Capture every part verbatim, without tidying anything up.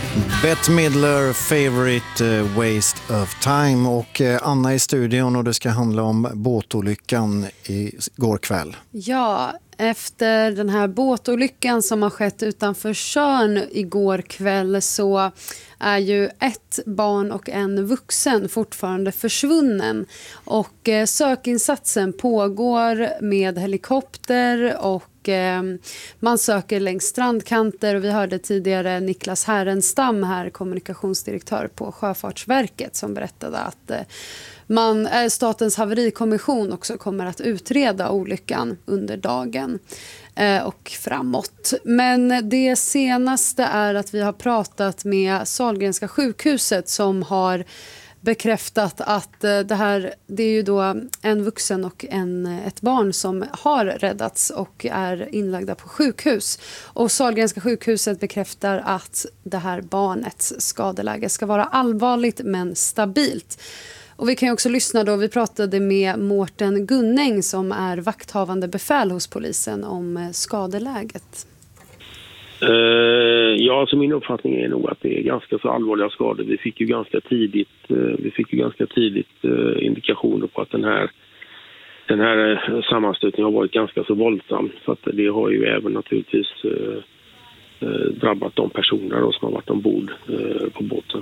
Bette Midler, Favorite uh, Waste of Time, och uh, Anna i studion, och det ska handla om båtolyckan igår kväll. Ja, efter den här båtolyckan som har skett utanför Tjörn igår kväll så är ju ett barn och en vuxen fortfarande försvunnen. Och eh, sökinsatsen pågår med helikopter och eh, man söker längs strandkanter. Och vi hörde tidigare Niklas Härenstam här, kommunikationsdirektör på Sjöfartsverket, som berättade att eh, man, eh, Statens haverikommission också kommer att utreda olyckan under dagen och framåt. Men det senaste är att vi har pratat med Sahlgrenska sjukhuset som har bekräftat att det här, det är ju då en vuxen och en, ett barn som har räddats och är inlagda på sjukhus. Och Sahlgrenska sjukhuset bekräftar att det här barnets skadeläge ska vara allvarligt men stabilt. Och vi kan ju också lyssna då, vi pratade med Mårten Gunning som är vakthavande befäl hos polisen om skadeläget. Uh, ja, så min uppfattning är nog att det är ganska så allvarliga skador. Vi fick ju ganska tidigt, uh, vi fick ju ganska tidigt uh, indikationer på att den här, den här uh, sammanstötningen har varit ganska så våldsam. Så att det har ju även naturligtvis uh, uh, drabbat de personer då som har varit ombord uh, på båten.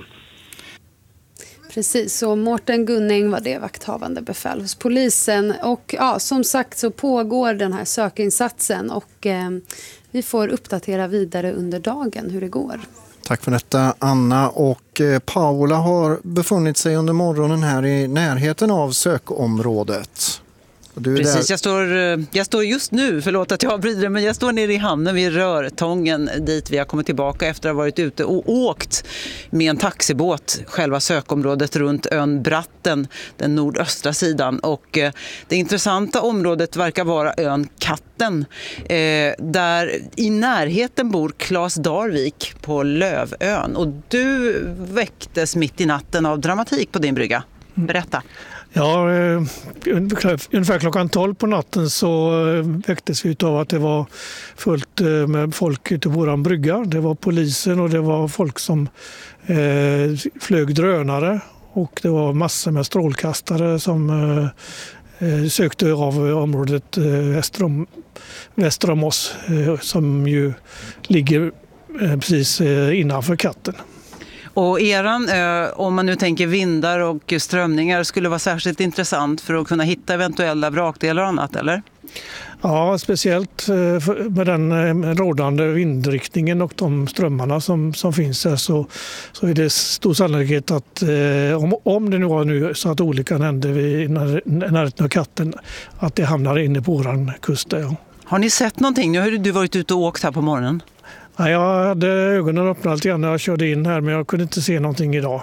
Precis, så Mårten Gunning var det vakthavande befäl hos polisen. Och ja, som sagt så pågår den här sökinsatsen och eh, vi får uppdatera vidare under dagen hur det går. Tack för detta, Anna. Och eh, Paula har befunnit sig under morgonen här i närheten av sökområdet. Du Precis, jag står, jag står just nu, förlåt att jag avbryter, men jag står nere i hamnen vid Rörtången dit vi har kommit tillbaka efter att ha varit ute och åkt med en taxibåt själva sökområdet runt ön Bratten, den nordöstra sidan. Och eh, det intressanta området verkar vara ön Katten, eh, där i närheten bor Claes Darvik på Lövön. Och du väcktes mitt i natten av dramatik på din brygga. Berätta. Ja, ungefär klockan tolv på natten så väcktes vi av att det var fullt med folk ute på våran brygga. Det var polisen och det var folk som eh, flög drönare och det var massor med strålkastare som eh, sökte av området eh, väster, om, väster om oss eh, som ju ligger eh, precis eh, innanför Katten. Och eran ö, om man nu tänker vindar och strömningar, skulle vara särskilt intressant för att kunna hitta eventuella vrakdelar och annat, eller? Ja, speciellt med den rådande vindriktningen och de strömmarna som, som finns här så, så är det stor sannolikhet att eh, om, om det nu var nu så att olyckan hände vid närheten av Katten, att det hamnar inne på våran kust där. Ja. Har ni sett någonting? Nu har du varit ute och åkt här på morgonen. Ja, jag hade ögonen öppna lite grann när jag körde in här, men jag kunde inte se någonting idag.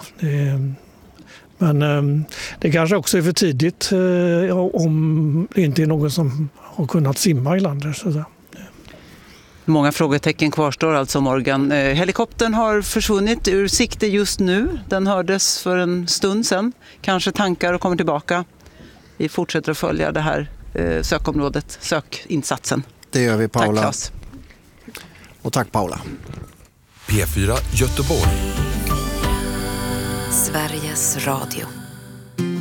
Men det kanske också är för tidigt om det inte är någon som har kunnat simma i landet. Många frågetecken kvarstår alltså, Morgan. Helikoptern har försvunnit ur sikte just nu. Den hördes för en stund sedan. Kanske tankar och kommer tillbaka. Vi fortsätter att följa det här sökområdet, sökinsatsen. Det gör vi, Paula. Tack, Claes. Och tack, Paula. P fyra Göteborg. Sveriges Radio.